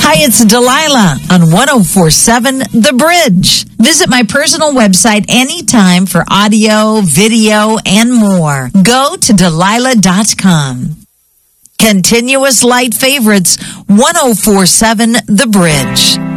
Hi, it's Delilah on 1047 The Bridge. Visit my personal website anytime for audio, video, and more. Go to Delilah.com. Continuous light favorites, 1047 The Bridge.